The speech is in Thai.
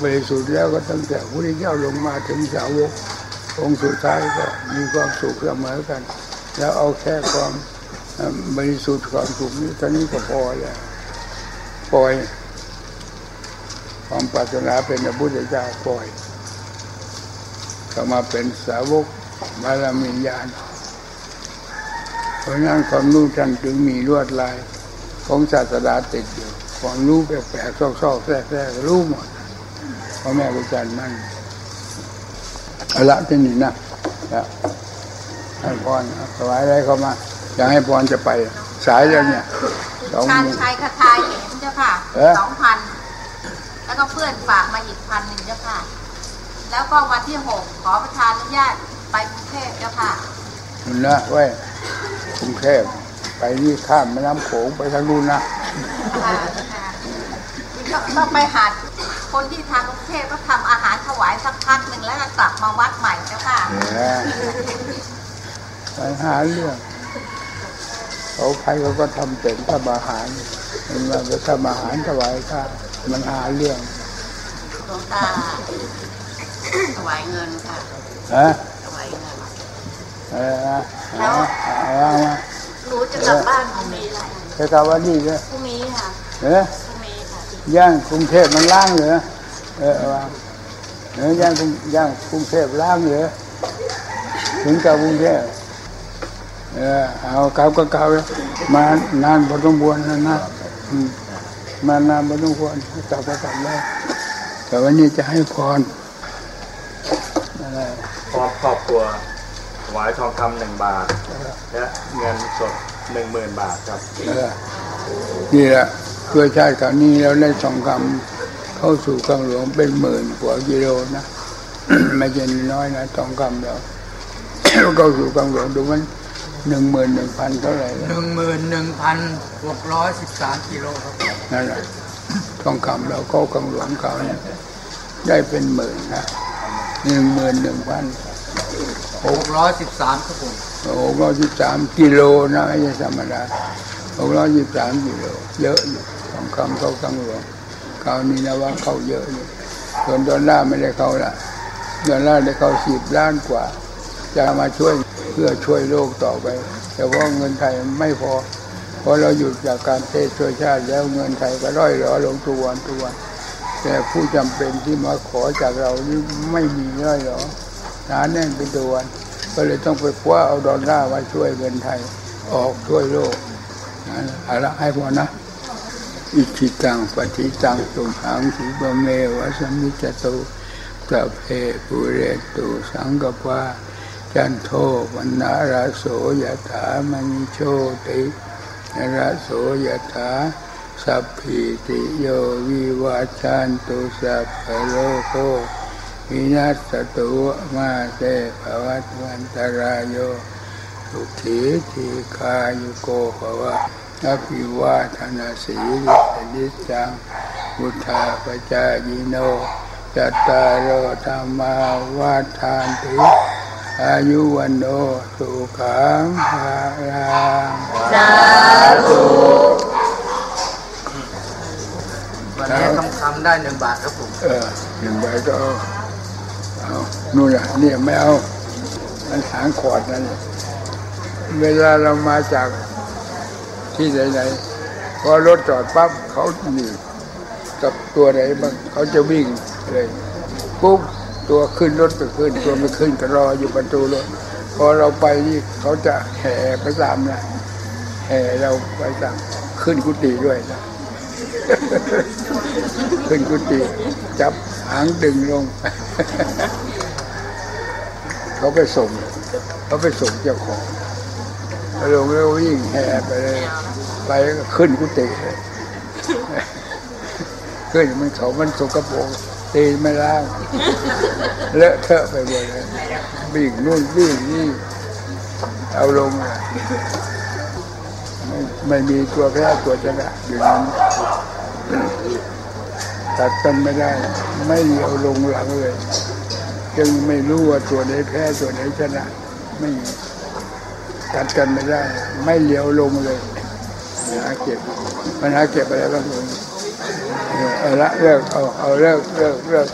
บริสุทธิ์แล้วก็ตั้งแต่พระพุทธเจ้าลงมาถึงสาวกองค์สุดท้ายก็มีความสุขเสมอกันแล้วเอาแค่ความบริสุทธิ์ความสุขนี้ตอนนี้ก็พอแล้วปล่อยความปรารถนาเป็นพระพุทธเจ้าปล่อยเข้ามาเป็นสาวกบารมีญาณเพราะนั้นความรู้ท่านจึงมีลวดลายของศาสดาติดอยู่ความรู้แปลกๆซอกๆแทรกๆรู้หมดพ่อแม่ครูอาจารย์นั่นเอาละที่นี่นะให้พรถวายอะไรเข้ามาอยากให้พรจะไปสายแล้วเนี่ยการใช้คาถาเห็นเจ้าค่ะ2,000แล้วก็เพื่อนฝากมาอีก1,000เจ้าค่ะแล้วก็วันที่6ขอประทานอนุญาตไปกรุงเทพเจ้าค่ะนั่นนะไว้กรุงเทพไปนี่ข้ามแม่น้ำโขงไปทางนู้นนะต้องไปหาคนที่ทางกรุงเทพก็ทำอาหารถวายสักพักหนึ่งแล้วก็กลับมาวัดใหม่เจ้าค่ะไปหาเรื่องเขาใครเขาก็ทำเต็มทำอาหารมันก็ทำอาหารถวายข้ามันหาเรื่องหลวงตาถวายเงินค่ะถวายเงินแล้วหนูจะกลับบ้านพรุ่งนี้แหละจะกลับวันนี้เลยพรุ่งนี้ค่ะพรุ่งนี้ค่ะย่างกรุงเทพมันล้างเหรอย่างกรุงเทพล้างเหรอถึงกับกรุงเทพเอาเก่าก็เก่ามานานพอสมควรแล้วนะมานานพอสมควรกลับก็กลับแล้วแต่วันนี้จะให้พรพร้อมครอบครัวถวายทองคำ1 บาทและเงินสด10,000 บาทครับนี่แหละเพื่อชาติคราวนี้แล้วได้ทองคำเข้าสู่กองหลวงเป็น10,000 กว่ากิโลนะไม่ใช่น้อยนะทองคำแล้วเข้าสู่กองหลวงดูมัน11,000 เท่าไหร่ 11,613 กิโลครับนั่นแหละทองคำเราเข้ากองหลวงเขาเนี่ยได้เป็น10,000นะ11,613 ครับผม 613 กิโลนะไม่ใช่ธรรมดา623 กิโลเยอะอยู่ทองคำเข้ากองหลวงคราวนี้นะว่าเข้าเยอะอยู่ส่วนดอลลาร์ไม่ได้เข้าละดอลลาร์ได้เข้า10 ล้านกว่าจะมาช่วยเพื่อช่วยโลกต่อไปแต่ว่าเงินไทยไม่พอเพราะเราหยุดจากการเทศช่วยชาติแล้วเงินไทยก็ร่อยหรอลงตัววันแต่ผู้จำเป็นที่มาขอจากเรานี่ไม่มีร่อยหรอหนาแน่นเป็นตัววันก็เลยต้องไปคว้าเอาดอลลาร์มาช่วยเงินไทยออกช่วยโลกเอาละให้พอนะอิทิตังปฏิตังตุมหังสีบเมวะสมิจตุสัพเพปุเรตุสังกปาจันโทปนะระโสยถามณิโชติระโสยถาสัพพิติโยวิวัชชันตุสัพพโลกโควินัสสตุมาเตภวัตวันตรายโยสุขีทีคายุโกภวะอภิวาทนาสีลิสนิจังพุทธาปจายโนจัตตารโอธรรมาวาทานติอายุวันโนสุขังภาลังสาธุวันนี้ทองคำได้1 บาทครับผม 1 บาทก็เอานู่นน่ะนี่ไม่เอามันหางขอดนั่นเวลาเรามาจากที่ไหนๆพอรถจอดปั๊บเขาหนีกับตัวไหนบ้างเขาจะวิ่งเลยปุ๊บตัวขึ้นรถก็ขึ้นตัวไม่ขึ้นก็รออยู่ประตูรถพอเราไปนี่เขาจะแห่ไปตามนะแห่เราไปตามขึ้นกุฏิด้วยนะขึ้นกุฏิจับหางดึงลงเขาไปส่งเจ้าของลงแล้ววิ่งแห่ไปเลยไปก็ขึ้นกุฏิขึ้นมันสกปรกตีไม่ล้างเลอะเทอะไปหมดเลยวิ่งนู่นวิ่งนี่เอาลงไม่มีตัวแพ้ตัวชนะอยู่นั้นตัดกันไม่ได้ไม่เลี้ยวลงหลังเลยจึงไม่รู้ว่าตัวไหนแพ้ตัวไหนชนะไม่ตัดกันไม่ได้ไม่เลี้ยวลงเลยหาเก็บปัญหาเก็บอะไรบ้างเลยเอาละเลิกเอาเลิก